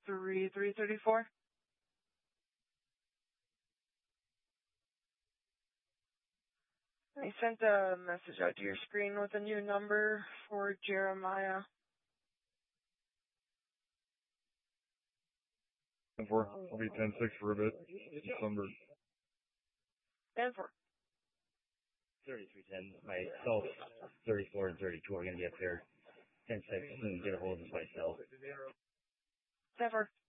3334. I sent a message out to your screen with a new number for Jeremiah. 10-4. I'll be 10-6 for a bit. December. 10-4. 3310. Myself, 34 and 32 are going to be up there. 10-6 and get a hold of this myself. 10-4.